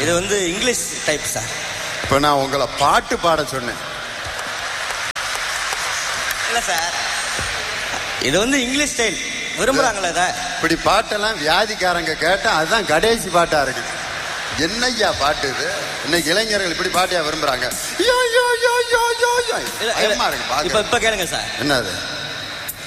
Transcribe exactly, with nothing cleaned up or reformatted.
இது வந்து English type sir. இப்ப நான் உங்களை பாட்டு பாட சொன்னேன். இல்ல சார், இது வந்து இங்கிலீஷ் ஸ்டைல் விரும்புறாங்களா இத? இப்படி பாட்டெல்லாம் வியாதிக்காரங்க கேட்டா அதுதான் கடைசி பாட்டா இருக்கு. என்னய்யா பாட்டு இது? இன்னைக்கு இளைஞர்கள் இப்படி பாட்டியா விரும்புறாங்க. இப்ப இப்ப கேளுங்க சார். என்னது?